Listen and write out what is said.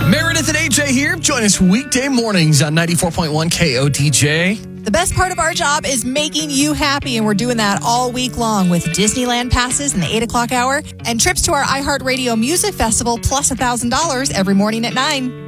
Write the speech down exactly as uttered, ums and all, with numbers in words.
Meredith and A J here. Join us weekday mornings on ninety-four point one K O T J. The best part of our job is making you happy, and we're doing that all week long with Disneyland passes in the eight o'clock hour and trips to our iHeartRadio Music Festival plus one thousand dollars every morning at nine.